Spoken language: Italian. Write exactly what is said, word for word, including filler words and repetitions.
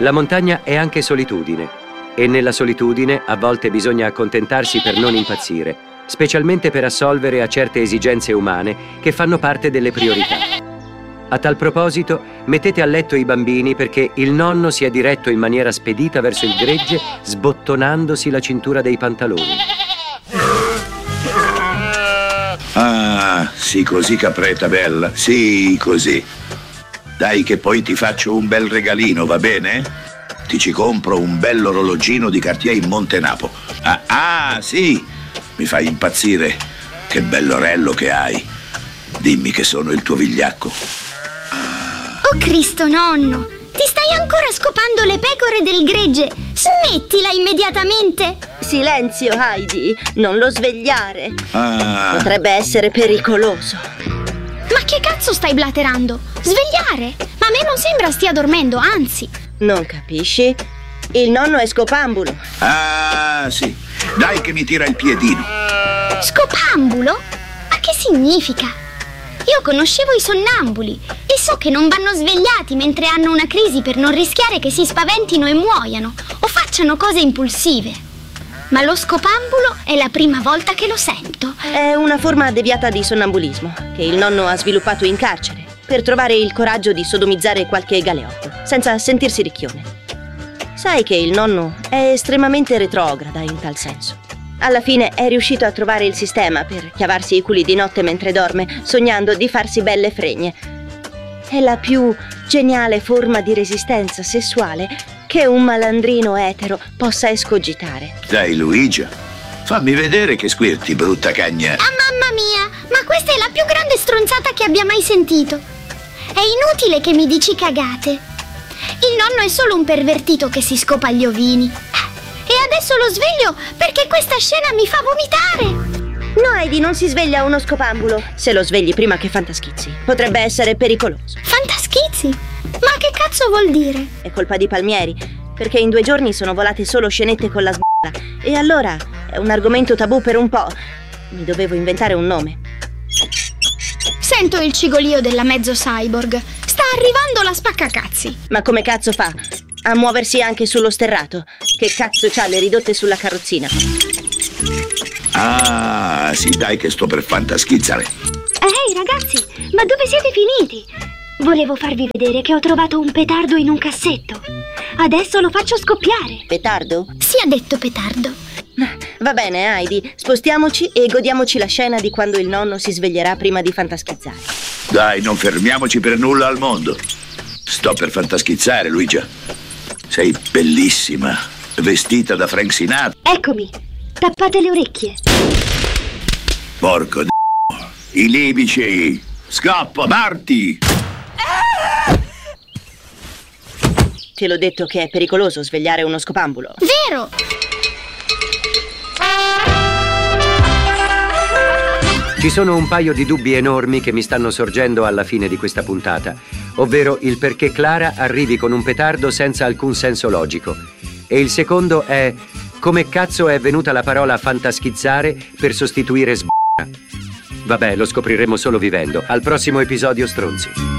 La montagna è anche solitudine, e nella solitudine a volte bisogna accontentarsi per non impazzire, specialmente per assolvere a certe esigenze umane che fanno parte delle priorità. A tal proposito, mettete a letto i bambini perché il nonno si è diretto in maniera spedita verso il gregge, sbottonandosi la cintura dei pantaloni. Ah, sì, così, capretta bella, sì, così. Dai che poi ti faccio un bel regalino, va bene? Ti ci compro un bell'orologino di Cartier in Montenapo. Ah, ah, sì, mi fai impazzire. Che bell'orello che hai. Dimmi che sono il tuo vigliacco. Oh Cristo, nonno, ti stai ancora scopando le pecore del gregge. Smettila immediatamente. Silenzio, Heidi, non lo svegliare. Ah. Potrebbe essere pericoloso. Ma che cazzo stai blaterando? Svegliare? Ma a me non sembra stia dormendo, anzi. Non capisci? Il nonno è scopambulo. Ah, sì. Dai che mi tira il piedino. Scopambulo? Ma che significa? Io conoscevo i sonnambuli e so che non vanno svegliati mentre hanno una crisi per non rischiare che si spaventino e muoiano o facciano cose impulsive. Ma lo scopambulo è la prima volta che lo sento. È una forma deviata di sonnambulismo che il nonno ha sviluppato in carcere per trovare il coraggio di sodomizzare qualche galeotto senza sentirsi ricchione. Sai che il nonno è estremamente retrograda in tal senso. Alla fine è riuscito a trovare il sistema per chiavarsi i culi di notte mentre dorme, sognando di farsi belle fregne. È la più geniale forma di resistenza sessuale che un malandrino etero possa escogitare. Dai, Luigia, fammi vedere che squirti, brutta cagna. Ah, mamma mia, ma questa è la più grande stronzata che abbia mai sentito. È inutile che mi dici cagate. Il nonno è solo un pervertito che si scopa gli ovini. E adesso lo sveglio perché questa scena mi fa vomitare. No, Heidi, non si sveglia uno scopambulo se lo svegli prima che fantaschizzi. Potrebbe essere pericoloso. Fantaschizzi? Ma che cazzo vuol dire? È colpa di Palmieri, perché in due giorni sono volate solo scenette con la sballa. E allora è un argomento tabù per un po'. Mi dovevo inventare un nome. Sento il cigolio della mezzo cyborg. Sta arrivando la spaccacazzi. Ma come cazzo fa a muoversi anche sullo sterrato? Che cazzo c'ha le ridotte sulla carrozzina? Ah, sì, dai che sto per fantaschizzare. Ehi ragazzi, ma dove siete finiti? Volevo farvi vedere che ho trovato un petardo in un cassetto. Adesso lo faccio scoppiare. Petardo? Si è detto petardo. Va bene, Heidi, spostiamoci e godiamoci la scena di quando il nonno si sveglierà prima di fantaschizzare. Dai, non fermiamoci per nulla al mondo. Sto per fantaschizzare, Luigia. Sei bellissima, vestita da Frank Sinatra. Eccomi, tappate le orecchie. Porco d***o, i libici. Scappa, Marti. Te l'ho detto che è pericoloso svegliare uno scopambulo. Vero! Ci sono un paio di dubbi enormi che mi stanno sorgendo alla fine di questa puntata, ovvero il perché Clara arrivi con un petardo senza alcun senso logico. E il secondo è come cazzo è venuta la parola fantaschizzare per sostituire sb***a. Vabbè, lo scopriremo solo vivendo. Al prossimo episodio, stronzi.